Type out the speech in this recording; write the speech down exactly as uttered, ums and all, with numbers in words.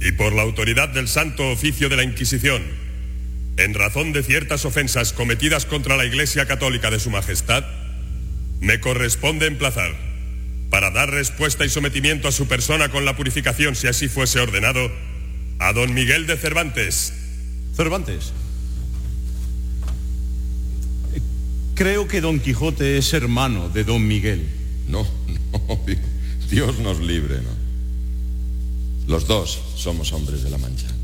y por la autoridad del Santo Oficio de la Inquisición, en razón de ciertas ofensas cometidas contra la Iglesia Católica de Su Majestad, me corresponde emplazar, para dar respuesta y sometimiento a su persona con la purificación, si así fuese ordenado, a don Miguel de Cervantes. Cervantes. Creo que don Quijote es hermano de don Miguel. No, no, Dios nos libre, ¿no? Los dos somos hombres de la Mancha.